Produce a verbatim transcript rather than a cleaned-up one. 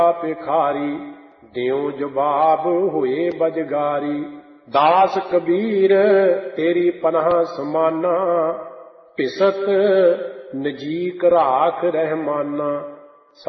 ਭਿਖਾਰੀ, ਦਿਓ ਜਵਾਬ ਹੋਏ ਬਜਗਾਰੀ। ਦਾਸ ਕਬੀਰ ਤੇਰੀ ਪਨਾਹ ਸਮਾਨਾ, ਭਿਸਤ ਨਜੀਕ ਰਾਖ ਰਹਿਮਾਨਾ।